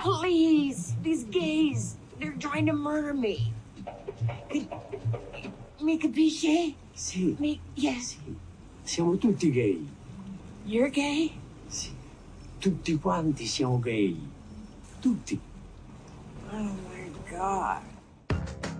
Please, these gays, they're trying to murder me. Mi capisce? Sì. Yes. Sì. Siamo tutti gay. You're gay? Sì. Tutti quanti siamo gay. Tutti. Oh my God.